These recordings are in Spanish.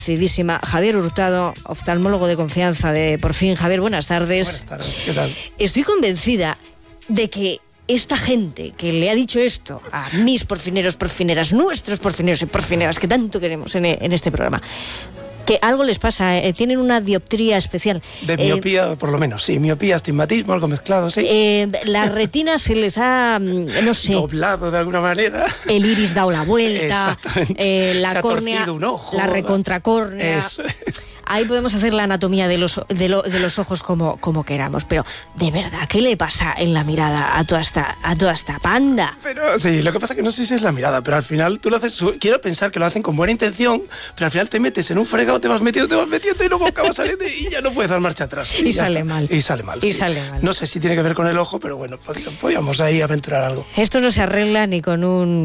Conocidísima, Javier Hurtado, oftalmólogo de confianza de Por Fin. Javier, buenas tardes. Buenas tardes, ¿qué tal? Estoy convencida de que esta gente que le ha dicho esto a mis porfineros, porfineras, nuestros porfineros y porfineras que tanto queremos en este programa, que algo les pasa, tienen una dioptría especial. De miopía, por lo menos, sí. Miopía, astigmatismo, algo mezclado, sí. La retina se les ha, no sé... doblado de alguna manera. El iris dado la vuelta. Exactamente. La córnea, un ojo, la recontracórnea. Eso es. Ahí podemos hacer la anatomía de los ojos como queramos, pero de verdad, ¿qué le pasa en la mirada a toda esta panda? Pero sí, lo que pasa es que no sé si es la mirada, pero al final tú lo haces, quiero pensar que lo hacen con buena intención, pero al final te metes en un fregado, te vas metiendo y luego acabas saliendo y ya no puedes dar marcha atrás. Y sale mal. Y sale mal. Y sí. sale mal. No sé si tiene que ver con el ojo, pero bueno, podríamos ahí aventurar algo. Esto no se arregla ni con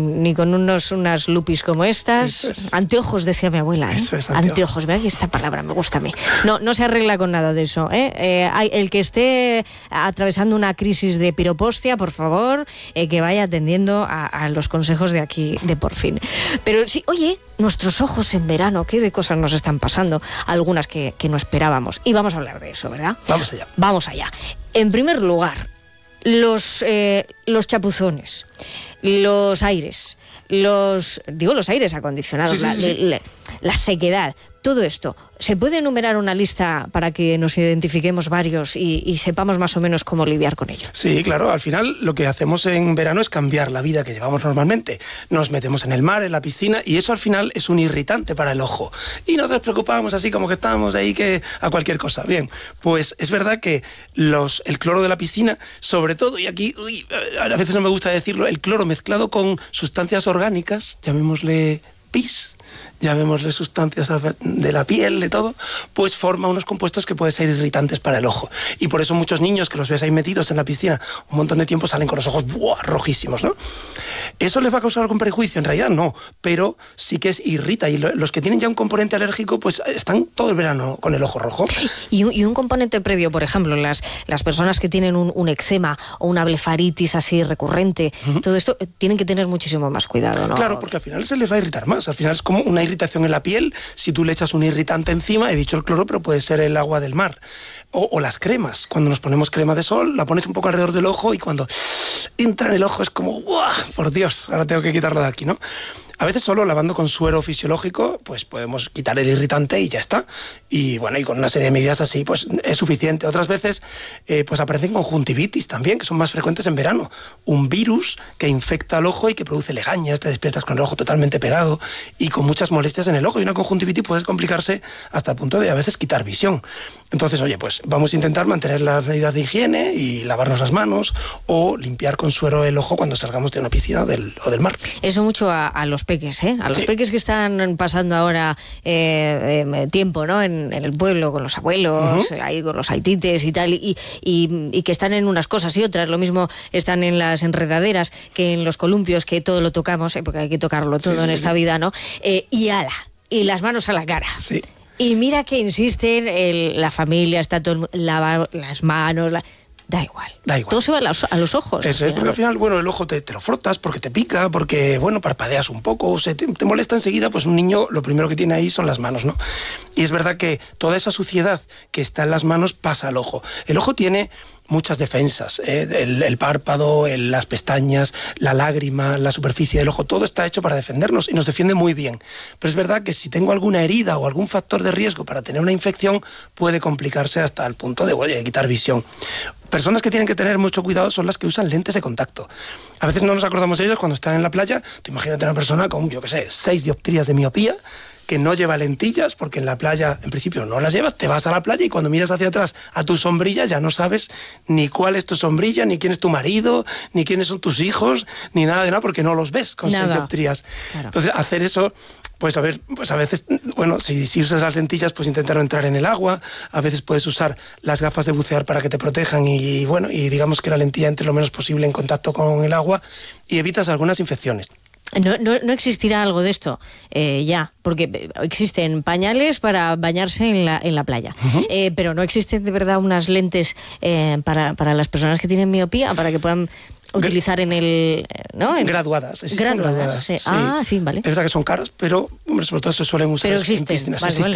unas lupis como estas. Es. Anteojos, decía mi abuela. Eso es, anteojos. Vea que esta palabra me gusta a mí. No se arregla con nada de eso. El que esté atravesando una crisis de piropostia, por favor, que vaya atendiendo a los consejos de aquí, de Por Fin. Pero sí, oye, nuestros ojos en verano, qué de cosas nos están pasando, algunas que no esperábamos. Y vamos a hablar de eso, ¿verdad? Vamos allá. Vamos allá. En primer lugar, los chapuzones, los aires, los aires acondicionados, sí. La sequedad, todo esto. ¿Se puede enumerar una lista para que nos identifiquemos varios y sepamos más o menos cómo lidiar con ello? Sí, claro, al final lo que hacemos en verano es cambiar la vida que llevamos normalmente. Nos metemos en el mar, en la piscina, y eso al final es un irritante para el ojo. Y nos despreocupamos así como que estamos ahí que a cualquier cosa. Bien, pues es verdad que el cloro de la piscina, sobre todo, y aquí a veces no me gusta decirlo, el cloro mezclado con sustancias orgánicas, llamémosle pis, llamémosle sustancias de la piel, de todo, pues forma unos compuestos que pueden ser irritantes para el ojo. Y por eso muchos niños que los ves ahí metidos en la piscina un montón de tiempo salen con los ojos rojísimos, ¿no? ¿Eso les va a causar algún prejuicio? En realidad no, pero sí que irrita. Y los que tienen ya un componente alérgico, pues están todo el verano con el ojo rojo. Y un componente previo, por ejemplo, las personas que tienen un eczema o una blefaritis así recurrente, todo esto tienen que tener muchísimo más cuidado, ¿no? Claro, porque al final se les va a irritar más. Al final es como una irritación en la piel. Si tú le echas un irritante encima, he dicho el cloro, pero puede ser el agua del mar. O las cremas. Cuando nos ponemos crema de sol, la pones un poco alrededor del ojo y cuando entra en el ojo es como, ¡guau! Por Dios, ahora tengo que quitarlo de aquí, ¿no? A veces solo lavando con suero fisiológico, pues podemos quitar el irritante y ya está. Y bueno, y con una serie de medidas así, pues es suficiente. Otras veces, pues aparecen conjuntivitis también, que son más frecuentes en verano. Un virus que infecta el ojo y que produce legañas, te despiertas con el ojo totalmente pegado y con muchas molestias en el ojo. Y una conjuntivitis puede complicarse hasta el punto de a veces quitar visión. Entonces, oye, pues vamos a intentar mantener las medidas de higiene y lavarnos las manos o limpiar con suero el ojo cuando salgamos de una piscina o del mar. Eso mucho a los peques, a los peques que están pasando ahora tiempo, ¿no? en el pueblo con los abuelos, ahí con los haitites y tal, y que están en unas cosas y otras. Lo mismo están en las enredaderas que en los columpios, que todo lo tocamos, porque hay que tocarlo todo en esta vida, ¿no? Y las manos a la cara. Sí. Y mira que insisten, la familia está todo lava las manos. Da igual. Todo se va a los ojos. Eso es, porque al final, bueno, el ojo te lo frotas porque te pica, porque, bueno, parpadeas un poco, o te molesta enseguida, pues un niño lo primero que tiene ahí son las manos, ¿no? Y es verdad que toda esa suciedad que está en las manos pasa al ojo. El ojo tiene muchas defensas, el párpado, las pestañas, la lágrima, la superficie del ojo, todo está hecho para defendernos y nos defiende muy bien. Pero es verdad que si tengo alguna herida o algún factor de riesgo para tener una infección, puede complicarse hasta el punto de quitar visión. Personas que tienen que tener mucho cuidado son las que usan lentes de contacto. A veces no nos acordamos de ellos cuando están en la playa. Tú imagínate una persona con, 6 dioptrías de miopía, que no lleva lentillas, porque en la playa, en principio, no las llevas, te vas a la playa y cuando miras hacia atrás a tu sombrilla ya no sabes ni cuál es tu sombrilla, ni quién es tu marido, ni quiénes son tus hijos, ni nada de nada, porque no los ves con 6 dioptrías. Claro. Entonces, hacer eso, pues a veces, bueno, si usas las lentillas, pues intenta no entrar en el agua. A veces puedes usar las gafas de bucear para que te protejan y digamos que la lentilla entre lo menos posible en contacto con el agua y evitas algunas infecciones. No existirá algo de esto ya, porque existen pañales para bañarse en la playa, pero no existen de verdad unas lentes para las personas que tienen miopía, para que puedan utilizar en el... ¿no? Graduadas. Graduadas, sí. Ah, sí, vale. Es verdad que son caras, pero hombre, sobre todo se suelen usar pero existen, en piscinas. Vale,